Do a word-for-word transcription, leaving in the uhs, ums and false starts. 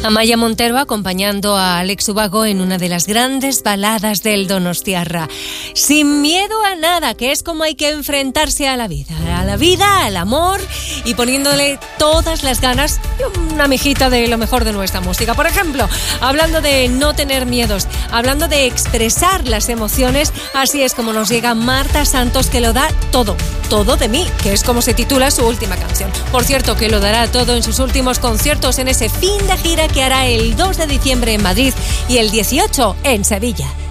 Amaia Montero acompañando a Alex Ubago en una de las grandes baladas del Donostiarra. Sin miedo a nada, que es como hay que enfrentarse a la vida. A la vida, al amor y poniéndole todas las ganas y una mijita de lo mejor de nuestra música. Por ejemplo, hablando de no tener miedos, hablando de expresar las emociones, así es como nos llega Marta Santos, que lo da todo, todo de mí, que es como se titula su última canción. Por cierto, que lo dará todo en sus últimos conciertos en ese fin de gira que hará el dos de diciembre en Madrid y el dieciocho en Sevilla.